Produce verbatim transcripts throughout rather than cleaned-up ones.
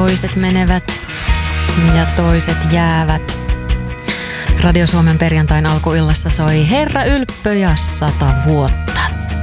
toiset menevät ja toiset jäävät. Radio Suomen perjantain alkuillassa soi Herra Ylppö ja sata vuotta.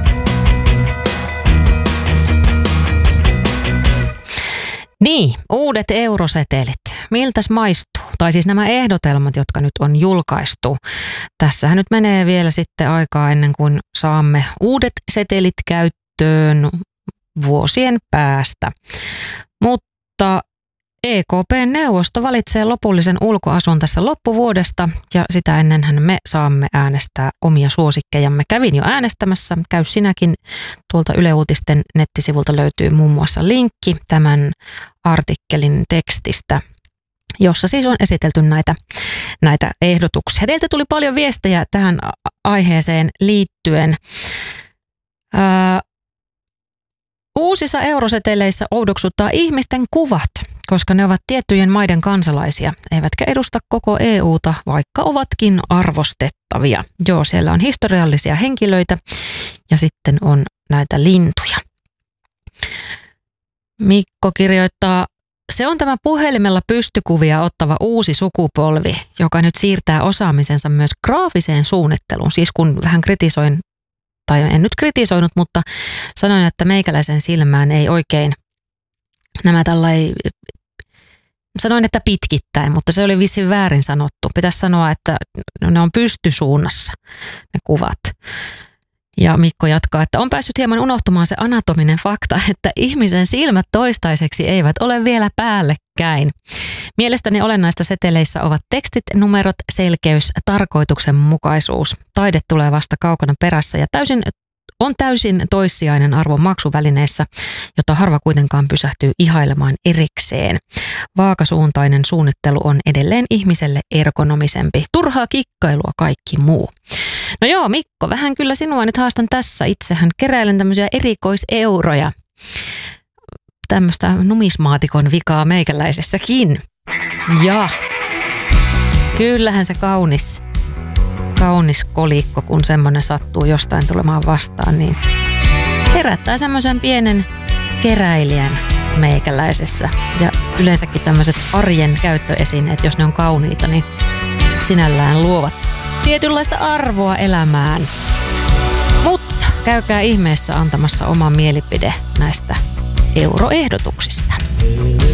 Niin, uudet eurosetelit. Miltäs maistuu? Tai siis nämä ehdotelmat, jotka nyt on julkaistu. Tässähän nyt menee vielä sitten aikaa ennen kuin saamme uudet setelit käyttöön vuosien päästä. Mutta E K P-neuvosto valitsee lopullisen ulkoasun tässä loppuvuodesta ja sitä ennenhän me saamme äänestää omia suosikkejamme. Kävin jo äänestämässä, käy sinäkin. Tuolta Yle Uutisten nettisivulta löytyy muun muassa linkki tämän artikkelin tekstistä, jossa siis on esitelty näitä, näitä ehdotuksia. Teiltä tuli paljon viestejä tähän aiheeseen liittyen. Ää, Uusissa euroseteleissä oudoksuttaa ihmisten kuvat, koska ne ovat tiettyjen maiden kansalaisia, eivätkä edusta koko E U:ta, vaikka ovatkin arvostettavia. Joo, siellä on historiallisia henkilöitä ja sitten on näitä lintuja. Mikko kirjoittaa, se on tämä puhelimella pystykuvia ottava uusi sukupolvi, joka nyt siirtää osaamisensa myös graafiseen suunnitteluun. Siis kun vähän kritisoin, tai en nyt kritisoinut, mutta sanoin, että meikäläisen silmään ei oikein nämä tällai, sanoin, että pitkittäin, mutta se oli vissiin väärin sanottu. Pitäisi sanoa, että ne on pystysuunnassa ne kuvat. Ja Mikko jatkaa, että on päässyt hieman unohtumaan se anatominen fakta, että ihmisen silmät toistaiseksi eivät ole vielä päällekkäin. Mielestäni olennaista seteleissä ovat tekstit, numerot, selkeys, tarkoituksenmukaisuus. Taide tulee vasta kaukana perässä ja täysin, on täysin toissijainen arvo maksuvälineissä, jota harva kuitenkaan pysähtyy ihailemaan erikseen. Vaakasuuntainen suunnittelu on edelleen ihmiselle ergonomisempi. Turhaa kikkailua kaikki muu. No joo, Mikko, vähän kyllä sinua nyt haastan tässä. Itsehän keräilen tämmöisiä erikoiseuroja. Tämmöistä numismaatikon vikaa meikäläisessäkin. Ja kyllähän se kaunis, kaunis kolikko, kun semmoinen sattuu jostain tulemaan vastaan, niin herättää semmoisen pienen keräilijän meikäläisessä. Ja yleensäkin tämmöiset arjen käyttöesineet, jos ne on kauniita, niin sinällään luovat tietynlaista arvoa elämään. Mutta käykää ihmeessä antamassa oma mielipide näistä euroehdotuksista.